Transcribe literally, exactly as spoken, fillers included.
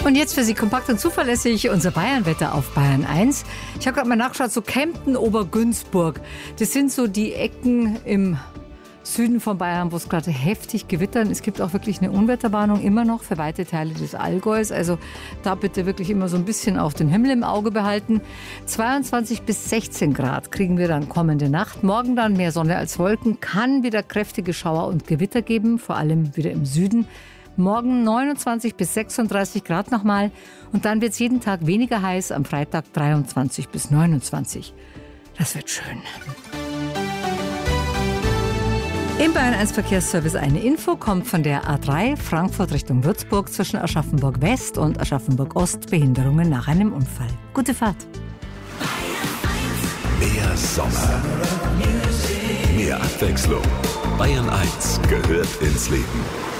Und jetzt für Sie kompakt und zuverlässig unser Bayernwetter auf Bayern eins. Ich habe gerade mal nachgeschaut, so Kempten, Obergünzburg. Das sind so die Ecken im Süden von Bayern, wo es gerade heftig gewittern. Es gibt auch wirklich eine Unwetterwarnung immer noch für weite Teile des Allgäus. Also da bitte wirklich immer so ein bisschen auf den Himmel im Auge behalten. zweiundzwanzig bis sechzehn Grad kriegen wir dann kommende Nacht. Morgen dann mehr Sonne als Wolken. Kann wieder kräftige Schauer und Gewitter geben, vor allem wieder im Süden. Morgen neunundzwanzig bis sechsunddreißig Grad nochmal. Und dann wird es jeden Tag weniger heiß. Am Freitag dreiundzwanzig bis neunundzwanzig. Das wird schön. Im Bayern eins Verkehrsservice eine Info kommt von der A drei Frankfurt Richtung Würzburg zwischen Aschaffenburg West und Aschaffenburg Ost. Behinderungen nach einem Unfall. Gute Fahrt. Mehr Sommer. Mehr Abwechslung. Bayern eins gehört ins Leben.